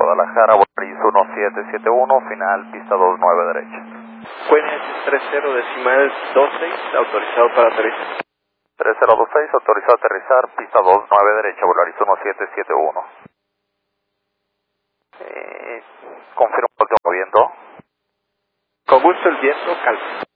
Guadalajara, Volaris 1771, final pista 29 derecha. QNH 30 decimal 26, autorizado para aterrizar. 3026, autorizado a aterrizar, pista 29 derecha, Volaris 1771. Confirmo el último viento. Con gusto, el viento calma.